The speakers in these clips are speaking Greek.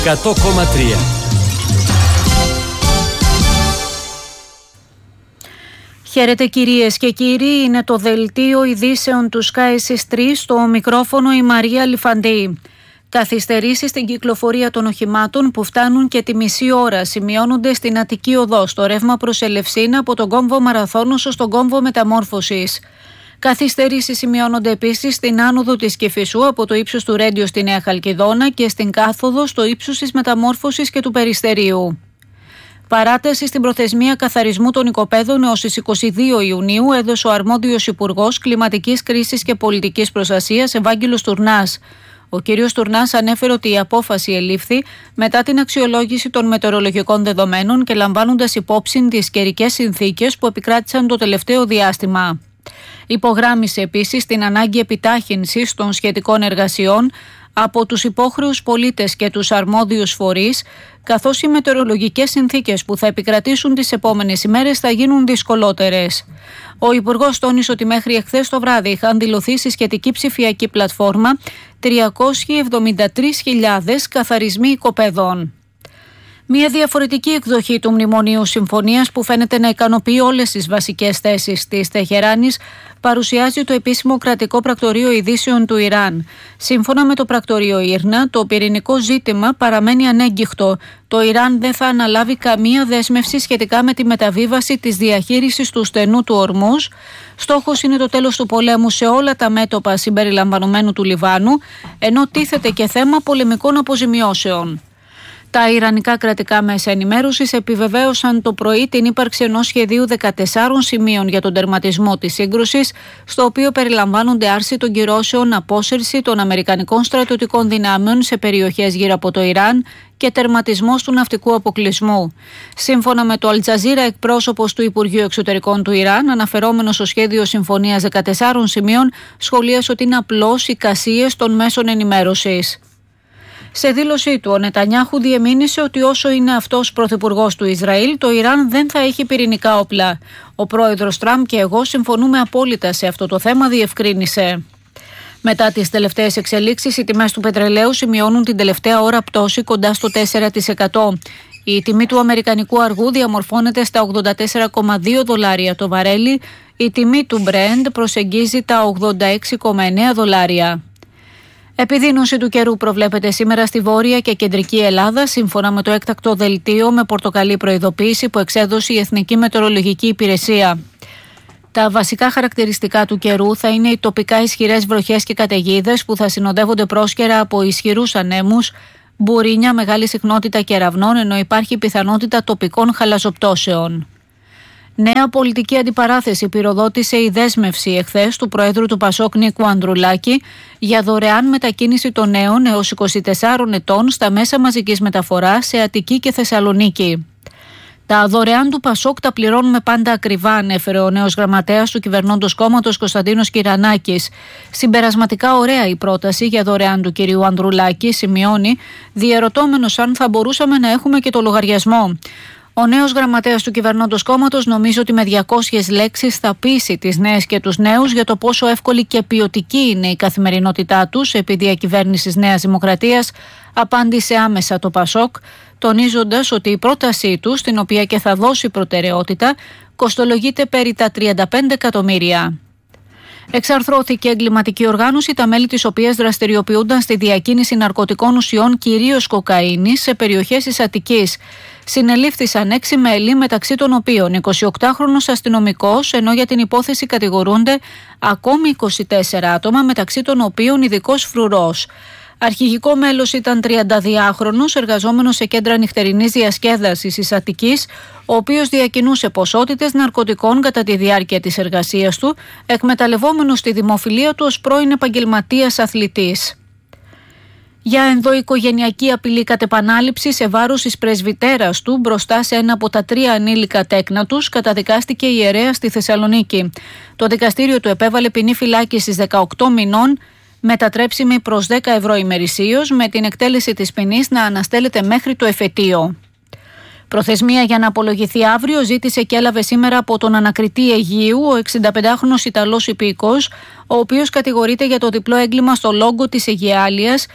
100,3. Χαίρετε κυρίες και κύριοι, είναι το δελτίο ειδήσεων του Sky 3, στο μικρόφωνο η Μαρία Λιφαντή. Καθυστερήσεις στην κυκλοφορία των οχημάτων που φτάνουν και τη μισή ώρα σημειώνονται στην Αττική Οδό, στο ρεύμα προς Ελευσίνα από τον κόμβο Μαραθώνος στον κόμβο Μεταμόρφωσης. Καθυστερήσεις σημειώνονται επίσης στην άνοδο της Κηφισού από το ύψος του Ρέντιο στη Νέα Χαλκιδόνα και στην κάθοδο στο ύψος της Μεταμόρφωσης και του Περιστερίου. Παράταση στην προθεσμία καθαρισμού των οικοπαίδων έως τις 22 Ιουνίου έδωσε ο αρμόδιος Υπουργός Κλιματικής Κρίσης και Πολιτικής Προστασίας Ευάγγελος Τουρνάς. Ο κ. Τουρνάς ανέφερε ότι η απόφαση ελήφθη μετά την αξιολόγηση των μετεωρολογικών δεδομένων και λαμβάνοντας υπόψη τις καιρικές συνθήκες που επικράτησαν το τελευταίο διάστημα. Υπογράμμισε επίσης την ανάγκη επιτάχυνσης των σχετικών εργασιών από τους υπόχρεους πολίτες και τους αρμόδιους φορείς, καθώς οι μετεωρολογικές συνθήκες που θα επικρατήσουν τις επόμενες ημέρες θα γίνουν δυσκολότερες. Ο Υπουργός τόνισε ότι μέχρι εχθές το βράδυ είχαν δηλωθεί στη σχετική ψηφιακή πλατφόρμα 373.000 καθαρισμοί οικοπαίδων. Μια διαφορετική εκδοχή του Μνημονίου Συμφωνίας που φαίνεται να ικανοποιεί όλες τις βασικές θέσεις της Τεχεράνης παρουσιάζει το επίσημο κρατικό πρακτορείο ειδήσεων του Ιράν. Σύμφωνα με το πρακτορείο Ήρνα, το πυρηνικό ζήτημα παραμένει ανέγκυχτο. Το Ιράν δεν θα αναλάβει καμία δέσμευση σχετικά με τη μεταβίβαση της διαχείρισης του στενού του Ορμούζ. Στόχος είναι το τέλος του πολέμου σε όλα τα μέτωπα συμπεριλαμβανομένου του Λιβάνου, ενώ τίθεται και θέμα πολεμικών αποζημιώσεων. Τα ιρανικά κρατικά μέσα ενημέρωσης επιβεβαίωσαν το πρωί την ύπαρξη ενός σχεδίου 14 σημείων για τον τερματισμό της σύγκρουσης, στο οποίο περιλαμβάνονται άρση των κυρώσεων, απόσυρση των αμερικανικών στρατιωτικών δυνάμεων σε περιοχές γύρω από το Ιράν και τερματισμός του ναυτικού αποκλεισμού. Σύμφωνα με το Αλτζαζίρα, εκπρόσωπος του Υπουργείου Εξωτερικών του Ιράν, αναφερόμενος στο σχέδιο συμφωνίας 14 σημείων, σχολίασε ότι είναι απλώς εικασίες των μέσων ενημέρωσης. Σε δήλωσή του, ο Νετανιάχου διεμήνυσε ότι όσο είναι αυτός πρωθυπουργός του Ισραήλ, το Ιράν δεν θα έχει πυρηνικά όπλα. Ο πρόεδρος Τραμπ και εγώ συμφωνούμε απόλυτα σε αυτό το θέμα, διευκρίνησε. Μετά τις τελευταίες εξελίξεις, οι τιμές του πετρελαίου σημειώνουν την τελευταία ώρα πτώση κοντά στο 4%. Η τιμή του αμερικανικού αργού διαμορφώνεται στα $84,2 το βαρέλι, η τιμή του Brent προσεγγίζει τα $86,9. Επιδείνωση του καιρού προβλέπεται σήμερα στη Βόρεια και Κεντρική Ελλάδα, σύμφωνα με το έκτακτο δελτίο με πορτοκαλί προειδοποίηση που εξέδωσε η Εθνική Μετεωρολογική Υπηρεσία. Τα βασικά χαρακτηριστικά του καιρού θα είναι οι τοπικά ισχυρές βροχές και καταιγίδες που θα συνοδεύονται πρόσκαιρα από ισχυρούς ανέμους, μπουρίνια, μεγάλη συχνότητα κεραυνών, ενώ υπάρχει πιθανότητα τοπικών χαλαζοπτώσεων. Νέα πολιτική αντιπαράθεση πυροδότησε η δέσμευση εχθές του Προέδρου του Πασόκ Νίκου Ανδρουλάκη για δωρεάν μετακίνηση των νέων έως 24 ετών στα μέσα μαζικής μεταφοράς σε Αττική και Θεσσαλονίκη. Τα δωρεάν του Πασόκ τα πληρώνουμε πάντα ακριβά, ανέφερε ο νέος γραμματέας του κυβερνώντος κόμματος Κωνσταντίνος Κυρανάκης. Συμπερασματικά ωραία η πρόταση για δωρεάν του κυρίου Ανδρουλάκη, σημειώνει, διερωτώμενος αν θα μπορούσαμε να έχουμε και το λογαριασμό. Ο νέος γραμματέας του κυβερνώντος κόμματος νομίζει ότι με 200 λέξεις θα πείσει τις νέες και τους νέους για το πόσο εύκολη και ποιοτική είναι η καθημερινότητά τους επί διακυβέρνησης Νέας Δημοκρατίας, απάντησε άμεσα το Πασόκ, τονίζοντας ότι η πρότασή του, στην οποία και θα δώσει προτεραιότητα, κοστολογείται περί τα 35 εκατομμύρια. Εξαρθρώθηκε εγκληματική οργάνωση, τα μέλη της οποίας δραστηριοποιούνταν στη διακίνηση ναρκωτικών ουσιών, κυρίως κοκαίνης, σε περιοχές της Αττικής. Συνελήφθησαν 6 μέλη, μεταξύ των οποίων 28χρονος αστυνομικός, ενώ για την υπόθεση κατηγορούνται ακόμη 24 άτομα, μεταξύ των οποίων ειδικός φρουρός. Αρχηγικό μέλος ήταν 32χρονος, εργαζόμενος σε κέντρα νυχτερινής διασκέδασης της Αττικής, ο οποίος διακινούσε ποσότητες ναρκωτικών κατά τη διάρκεια της εργασίας του, εκμεταλλευόμενος τη δημοφιλία του ως πρώην επαγγελματίας αθλητής. Για ενδοοικογενειακή απειλή κατ' επανάληψη σε βάρος της πρεσβυτέρας του μπροστά σε ένα από τα 3 ανήλικα τέκνα τους, καταδικάστηκε η ιερέα στη Θεσσαλονίκη. Το δικαστήριο του επέβαλε ποινή φυλάκισης 18 μηνών, μετατρέψιμη προς 10 ευρώ ημερησίως, με την εκτέλεση της ποινής να αναστέλλεται μέχρι το εφετείο. Προθεσμία για να απολογηθεί αύριο ζήτησε και έλαβε σήμερα από τον ανακριτή Αιγείου ο 65χρονος Ιταλός υπήκος, ο οποίος κατηγορείται για το διπλό έγκλημα στο Λόγκο της Αιγιάλειας,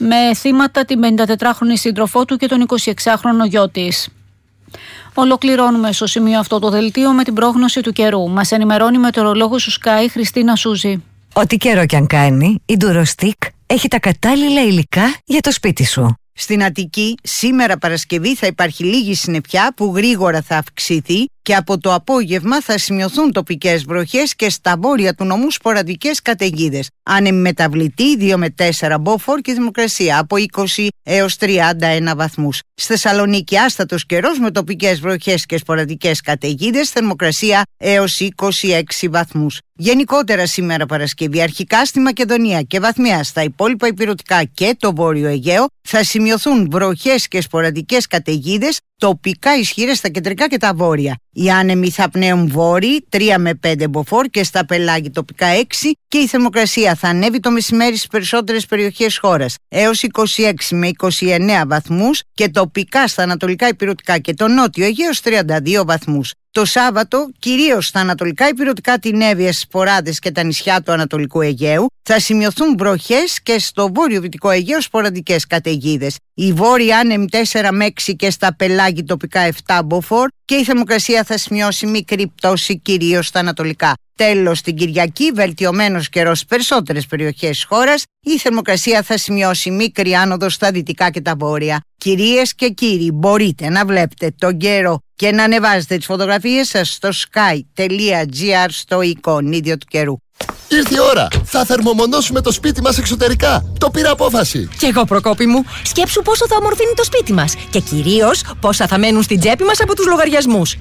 με θύματα την 54χρονη σύντροφό του και τον 26χρονο γιο της. Ολοκληρώνουμε στο σημείο αυτό το δελτίο με την πρόγνωση του καιρού. Μας ενημερώνει η μετεωρολόγος του Sky Χριστίνα Σούζη. Ό,τι καιρό κι αν κάνει, η Durostick έχει τα κατάλληλα υλικά για το σπίτι σου. Στην Αττική, σήμερα Παρασκευή θα υπάρχει λίγη συννεφιά που γρήγορα θα αυξηθεί και από το απόγευμα θα σημειωθούν τοπικές βροχές και στα βόρεια του νομού σποραδικές καταιγίδες. Άνεμη μεταβλητή 2 με 4 μποφόρ και θερμοκρασία από 20 έως 31 βαθμούς. Στη Θεσσαλονίκη άστατος καιρός με τοπικές βροχές και σποραδικές καταιγίδες, θερμοκρασία έως 26 βαθμούς. Γενικότερα σήμερα Παρασκευή, αρχικά στη Μακεδονία και βαθμιά στα υπόλοιπα ηπειρωτικά και το Βόρειο Αιγαίο θα σημειωθούν βροχές και σποραδικές καταιγίδες, τοπικά ισχυρές στα κεντρικά και τα βόρεια. Οι άνεμοι θα πνέουν βόρειοι 3 με 5 μποφόρ και στα πελάγη τοπικά 6 και η θερμοκρασία θα ανέβει το μεσημέρι στις περισσότερες περιοχές χώρας έως 26 με 29 βαθμούς και τοπικά στα ανατολικά ηπειρωτικά και το νότιο Αιγαίο 32 βαθμούς. Το Σάββατο, κυρίως στα ανατολικά ηπειρωτικά, την Εύβοια, στις Ποράδες και τα νησιά του Ανατολικού Αιγαίου, θα σημειωθούν βροχές και στο βόρειο-δυτικό Αιγαίο σποραδικές καταιγίδες. Οι βόρειοι άνεμοι 4 με 6 και στα πελάγη τοπικά 7 μποφόρ και η θερμοκρασία θα σημειώσει μικρή πτώση κυρίως στα ανατολικά. Τέλος, την Κυριακή, βελτιωμένος καιρός στις περισσότερες περιοχές της χώρας, η θερμοκρασία θα σημειώσει μικρή άνοδο στα δυτικά και τα βόρεια. Κυρίες και κύριοι, μπορείτε να βλέπετε τον καιρό και να ανεβάζετε τις φωτογραφίες σας στο sky.gr στο εικονίδιο του καιρού. Ήρθε η ώρα! Θα θερμομονώσουμε το σπίτι μας εξωτερικά. Το πήρα απόφαση. Κι εγώ, Προκόπη μου, σκέψου πόσο θα ομορφύνει το σπίτι μας. Και κυρίως πόσα θα μένουν στην τσέπη μας από τους λογαριασμούς.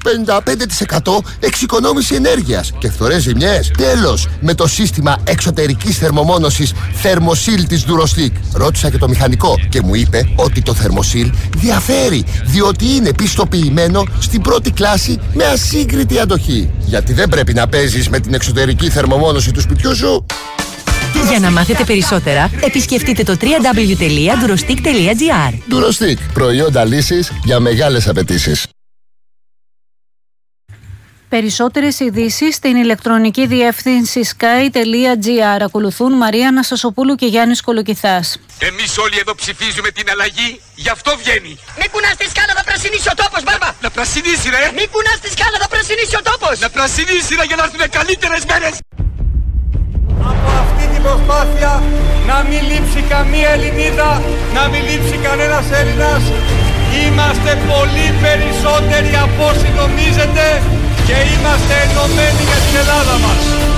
55% εξοικονόμηση ενέργειας και φθορές ζημιές. Τέλος, με το σύστημα εξωτερικής θερμομόνωσης Thermosil της Durostick. Ρώτησα και το μηχανικό και μου είπε ότι το Thermosil διαφέρει, διότι είναι πιστοποιημένο στην πρώτη κλάση με ασύγκριτη αντοχή. Γιατί δεν πρέπει να παίζεις με την εξωτερική θερμομόνωση του σπιτιού σου. Για να μάθετε περισσότερα, επισκεφτείτε το www.durostick.gr. Durostick, προϊόντα λύσης για μεγάλες απαιτήσεις. Περισσότερες ειδήσεις στην ηλεκτρονική διεύθυνση sky.gr. Ακολουθούν Μαρία Αναστασοπούλου και Γιάννης Κολοκυθάς. Εμείς όλοι εδώ ψηφίζουμε την αλλαγή, γι' αυτό βγαίνει. Μη κουνάς τη σκάλα, θα πρασινίσει ο τόπος, μπάρμπα! Να πρασινίσει ρε! Μη κουνάς τη σκάλα, θα πρασινίσει ο τόπος! Να πρασινίσει ρε για να έρθουν καλύτερες μέρες! Από αυτή την προσπάθεια να μην λείψει καμία Ελληνίδα, να μην λείψει κανένας Έλληνας, είμαστε πολύ περισσότεροι από όσοι νομίζετε και είμαστε ενωμένοι για την Ελλάδα μας.